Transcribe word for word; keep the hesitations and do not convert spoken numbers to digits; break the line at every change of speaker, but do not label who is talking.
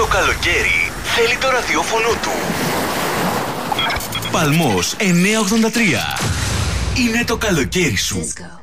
Το καλοκαίρι θέλει το ραδιόφωνο του. Παλμός εννιακόσια ογδόντα τρία. Είναι το καλοκαίρι σου.